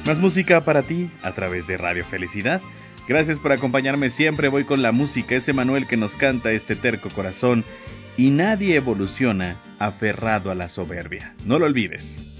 Más música para ti a través de Radio Felicidad. Gracias por acompañarme siempre. Voy con la música. Es Emanuel que nos canta este terco corazón. Y nadie evoluciona aferrado a la soberbia. No lo olvides.